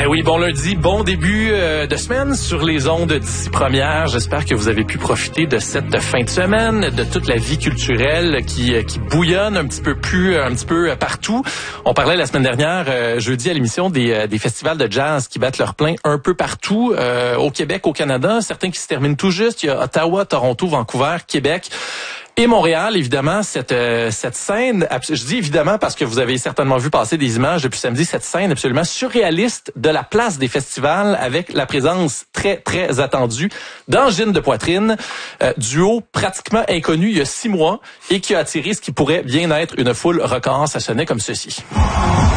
Oui, bon lundi, bon début de semaine sur les ondes d'ici première. J'espère que vous avez pu profiter de cette fin de semaine, de toute la vie culturelle qui bouillonne un petit peu partout. On parlait la semaine dernière, jeudi à l'émission des festivals de jazz qui battent leur plein un peu partout au Québec, au Canada. Certains qui se terminent tout juste. Il y a Ottawa, Toronto, Vancouver, Québec. Et Montréal, évidemment, cette scène, je dis évidemment parce que vous avez certainement vu passer des images depuis samedi, cette scène absolument surréaliste de la place des festivals avec la présence très, très attendue d'Angine de Poitrine, duo pratiquement inconnu il y a 6 mois et qui a attiré ce qui pourrait bien être une foule record. Ça sonnait comme ceci.